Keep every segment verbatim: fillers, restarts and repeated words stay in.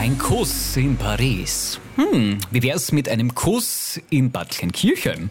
Ein Kuss in Paris. Hm, wie wär's mit einem Kuss in Bad Kleinkirchen?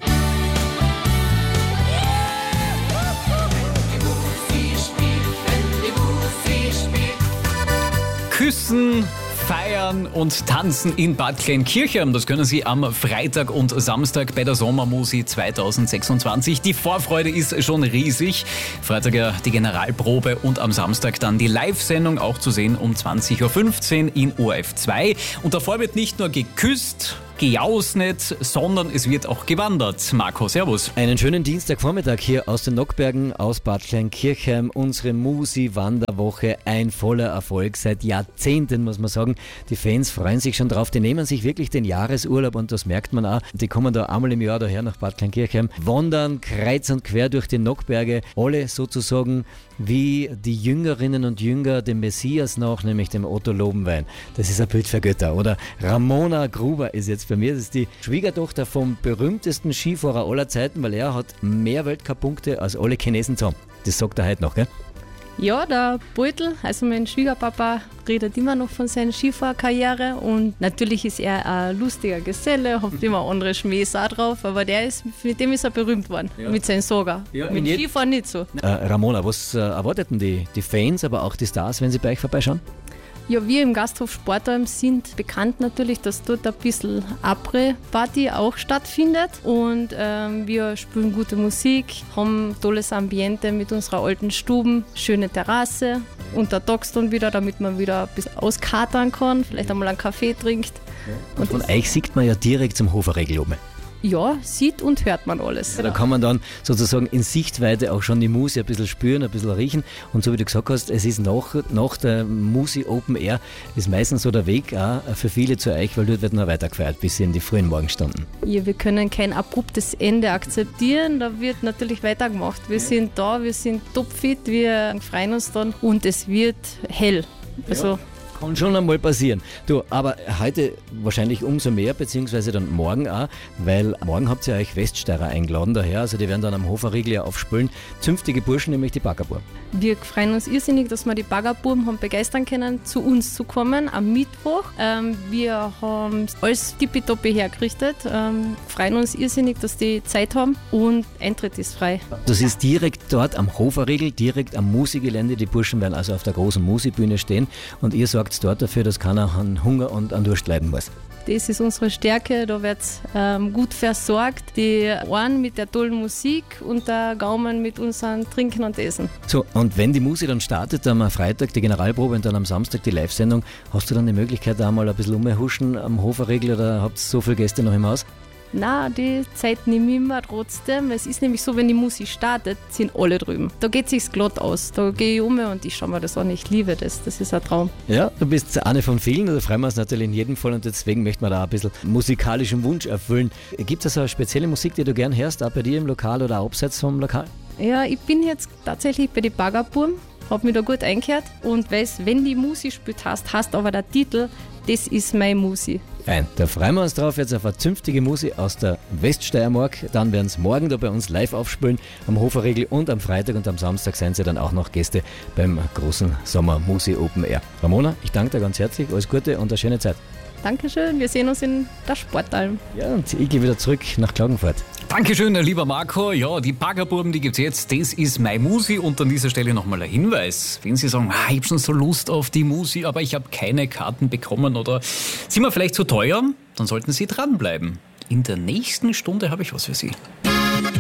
Küssen, feiern und tanzen in Bad Kleinkirchen. Das können Sie am Freitag und Samstag bei der Sommermusi zweitausendsechsundzwanzig. Die Vorfreude ist schon riesig. Freitag ja die Generalprobe und am Samstag dann die Live-Sendung, auch zu sehen um zwanzig Uhr fünfzehn in O R F zwei. Und davor wird nicht nur geküsst, gejausnet, sondern es wird auch gewandert. Marco, servus. Einen schönen Dienstagvormittag hier aus den Nockbergen, aus Bad Kleinkirchen. Unsere Musi-Wanderwoche, ein voller Erfolg seit Jahrzehnten, muss man sagen. Die Fans freuen sich schon drauf. Die nehmen sich wirklich den Jahresurlaub und das merkt man auch. Die kommen da einmal im Jahr daher nach Bad Kleinkirchen, wandern kreuz und quer durch die Nockberge. Alle sozusagen wie die Jüngerinnen und Jünger dem Messias nach, nämlich dem Otto Lobenwein. Das ist ein Bild für Götter, oder? Ramona Gruber ist jetzt bei mir. Das ist die Schwiegertochter vom berühmtesten Skifahrer aller Zeiten, weil er hat mehr Weltcup-Punkte als alle Chinesen zusammen. Das sagt er heute noch, gell? Ja, der Beutel, also mein Schwiegerpapa, redet immer noch von seiner Skifahrkarriere und natürlich ist er ein lustiger Geselle, hat immer andere Schmähs auch drauf, aber der ist, mit dem ist er berühmt worden, ja. Mit seinem Soga. Ja, mit Skifahren nicht so. Äh, Ramona, was äh, erwarteten die, die Fans, aber auch die Stars, wenn sie bei euch vorbeischauen? Ja, wir im Gasthof Sportheim sind bekannt natürlich, dass dort ein bisschen Après-Party auch stattfindet und ähm, wir spielen gute Musik, haben tolles Ambiente mit unserer alten Stuben, schöne Terrasse, untertags dann wieder, damit man wieder ein bisschen auskatern kann, vielleicht einmal einen Kaffee trinkt. Ja. Und von euch sieht man ja direkt zum Hoferregel oben. Ja, sieht und hört man alles. Ja, da kann man dann sozusagen in Sichtweite auch schon die Musi ein bisschen spüren, ein bisschen riechen. Und so wie du gesagt hast, es ist nach, nach der Musi Open Air, ist meistens so der Weg auch für viele zu euch, weil dort wird noch weiter gefeiert bis in die frühen Morgenstunden. Ja, wir können kein abruptes Ende akzeptieren, da wird natürlich weitergemacht. Wir ja. sind da, wir sind topfit, wir freuen uns dann und es wird hell. Also ja. Kann schon einmal passieren. Du, aber heute wahrscheinlich umso mehr, beziehungsweise dann morgen auch, weil morgen habt ihr euch Weststeirer eingeladen daher, also die werden dann am Hoferriegel ja aufspülen. Zünftige Burschen, nämlich die Baggerburm. Wir freuen uns irrsinnig, dass wir die Baggerburm haben begeistern können, zu uns zu kommen am Mittwoch. Ähm, wir haben alles tippitoppi hergerichtet, ähm, freuen uns irrsinnig, dass die Zeit haben und Eintritt ist frei. Das ist direkt dort am Hoferriegel, direkt am Musi-Gelände. Die Burschen werden also auf der großen Musi-Bühne stehen und ihr sorgt dort dafür, dass keiner an Hunger und an Durst leiden muss. Das ist unsere Stärke, da wird es ähm, gut versorgt. Die Ohren mit der tollen Musik und der Gaumen mit unserem Trinken und Essen. So, und wenn die Musi dann startet, am Freitag die Generalprobe und dann am Samstag die Live-Sendung, hast du dann die Möglichkeit, da mal ein bisschen umhuschen am Hoferriegel oder habt ihr so viele Gäste noch im Haus? Nein, die Zeit nehme ich immer trotzdem. Es ist nämlich so, wenn die Musik startet, sind alle drüben. Da geht es sich glatt aus. Da gehe ich um und ich schaue mir das an. Ich liebe das. Das ist ein Traum. Ja, du bist eine von vielen. Da freuen wir uns natürlich in jedem Fall und deswegen möchten wir da ein bisschen musikalischen Wunsch erfüllen. Gibt es also eine spezielle Musik, die du gern hörst, auch bei dir im Lokal oder auch abseits vom Lokal? Ja, ich bin jetzt tatsächlich bei den Baggerburm, habe mich da gut eingehört und weiß, wenn die Musi spielt, hast, hast aber der Titel, das ist meine Musi. Fein, da freuen wir uns drauf, jetzt auf eine zünftige Musi aus der Weststeiermark. Dann werden sie morgen da bei uns live aufspielen, am Hoferriegel und am Freitag und am Samstag sind sie dann auch noch Gäste beim großen Sommer Musi Open Air. Ramona, ich danke dir ganz herzlich, alles Gute und eine schöne Zeit. Dankeschön, wir sehen uns in der Sportalm. Ja, und ich gehe wieder zurück nach Klagenfurt. Dankeschön, lieber Marco. Ja, die Baggerburm, die gibt's jetzt. Das ist meine Musi. Und an dieser Stelle nochmal ein Hinweis. Wenn Sie sagen, ah, ich habe schon so Lust auf die Musi, aber ich habe keine Karten bekommen oder sind mir vielleicht zu teuer, dann sollten Sie dranbleiben. In der nächsten Stunde habe ich was für Sie.